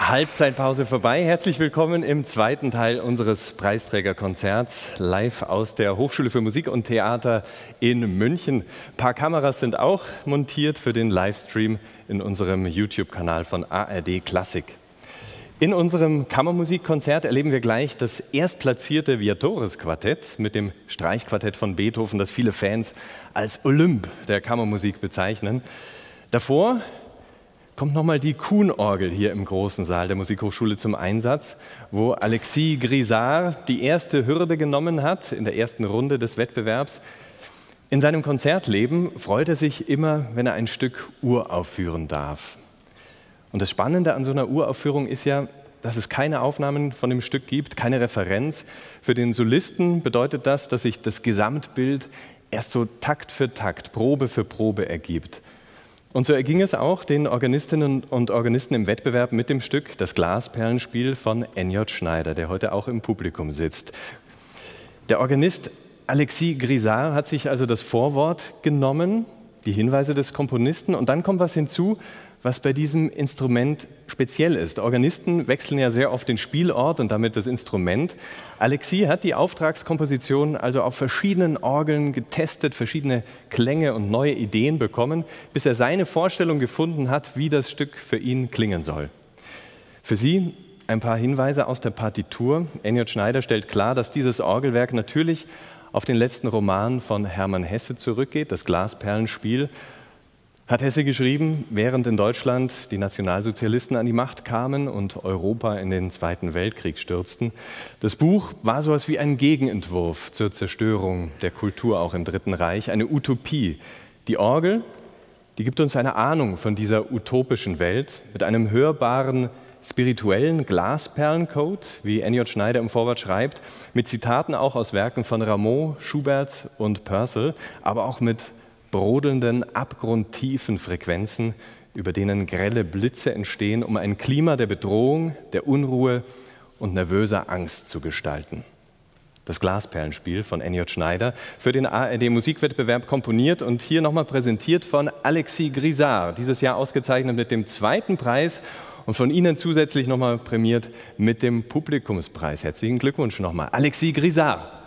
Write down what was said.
Halbzeitpause vorbei. Herzlich willkommen im zweiten Teil unseres Preisträgerkonzerts, live aus der Hochschule für Musik und Theater in München. Ein paar Kameras sind auch montiert für den Livestream in unserem YouTube-Kanal von ARD Klassik. In unserem Kammermusikkonzert erleben wir gleich das erstplatzierte Viatoris-Quartett mit dem Streichquartett von Beethoven, das viele Fans als Olymp der Kammermusik bezeichnen. Davor kommt nochmal die Kuhn-Orgel hier im großen Saal der Musikhochschule zum Einsatz, wo Alexis Grisard die erste Hürde genommen hat in der ersten Runde des Wettbewerbs. In seinem Konzertleben freut er sich immer, wenn er ein Stück uraufführen darf. Und das Spannende an so einer Uraufführung ist ja, dass es keine Aufnahmen von dem Stück gibt, keine Referenz. Für den Solisten bedeutet das, dass sich das Gesamtbild erst so Takt für Takt, Probe für Probe ergibt. Und so erging es auch den Organistinnen und Organisten im Wettbewerb mit dem Stück Das Glasperlenspiel von N.J. Schneider, der heute auch im Publikum sitzt. Der Organist Alexis Grisard hat sich also das Vorwort genommen, die Hinweise des Komponisten, und dann kommt was hinzu, was bei diesem Instrument speziell ist. Organisten wechseln ja sehr oft den Spielort und damit das Instrument. Alexis hat die Auftragskomposition also auf verschiedenen Orgeln getestet, verschiedene Klänge und neue Ideen bekommen, bis er seine Vorstellung gefunden hat, wie das Stück für ihn klingen soll. Für Sie ein paar Hinweise aus der Partitur. N.J. Schneider stellt klar, dass dieses Orgelwerk natürlich auf den letzten Roman von Hermann Hesse zurückgeht, das Glasperlenspiel. Hat Hesse geschrieben, während in Deutschland die Nationalsozialisten an die Macht kamen und Europa in den Zweiten Weltkrieg stürzten. Das Buch war sowas wie ein Gegenentwurf zur Zerstörung der Kultur auch im Dritten Reich, eine Utopie. Die Orgel, die gibt uns eine Ahnung von dieser utopischen Welt mit einem hörbaren, spirituellen Glasperlencode, wie N.J. Schneider im Vorwort schreibt, mit Zitaten auch aus Werken von Rameau, Schubert und Purcell, aber auch mit brodelnden, abgrundtiefen Frequenzen, über denen grelle Blitze entstehen, um ein Klima der Bedrohung, der Unruhe und nervöser Angst zu gestalten. Das Glasperlenspiel von N.J. Schneider, für den ARD-Musikwettbewerb komponiert und hier nochmal präsentiert von Alexis Grisard, dieses Jahr ausgezeichnet mit dem zweiten Preis und von Ihnen zusätzlich nochmal prämiert mit dem Publikumspreis. Herzlichen Glückwunsch nochmal, Alexis Grisard.